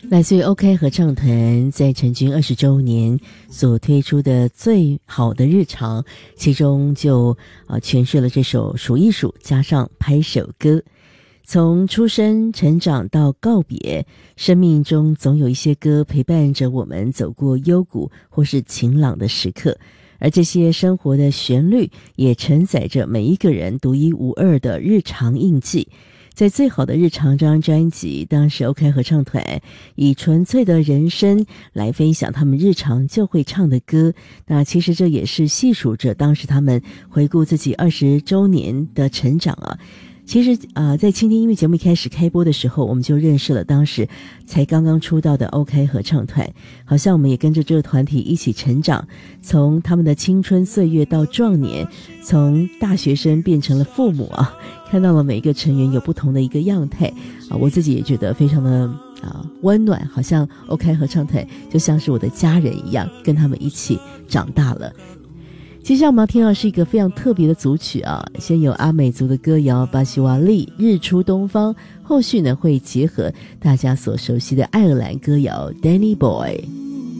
来自于 OK 合唱团在成军20周年所推出的最好的日常，其中就诠释了这首数一数加上拍手歌。从出生成长到告别，生命中总有一些歌陪伴着我们走过幽谷或是晴朗的时刻，而这些生活的旋律也承载着每一个人独一无二的日常印记。在最好的日常这张专辑，当时 OK 合唱团以纯粹的人声来分享他们日常就会唱的歌，那其实这也是细数着当时他们回顾自己20周年的成长啊。其实在倾听音乐节目一开始开播的时候，我们就认识了当时才刚刚出道的 OK 合唱团，好像我们也跟着这个团体一起成长，从他们的青春岁月到壮年，从大学生变成了父母啊，看到了每一个成员有不同的一个样态啊，我自己也觉得非常的温暖，好像 OK 合唱团就像是我的家人一样，跟他们一起长大了。接下来我们要听到是一个非常特别的组曲啊，先有阿美族的歌谣巴西瓦利日出东方，后续呢会结合大家所熟悉的爱尔兰歌谣 Danny Boy。